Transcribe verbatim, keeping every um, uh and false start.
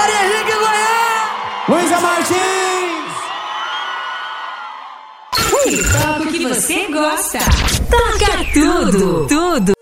Maria Henrique Goiás! Luísa Martins! Toca o que você gosta. Toca tudo, tudo.